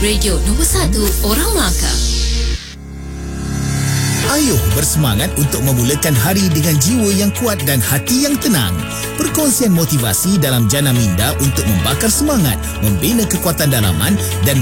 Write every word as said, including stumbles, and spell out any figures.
Radio nombor satu orang Melaka. Ayuh bersemangat untuk memulakan hari dengan jiwa yang kuat dan hati yang tenang. Perkongsian motivasi dalam Jana Minda untuk membakar semangat, membina kekuatan dalaman dan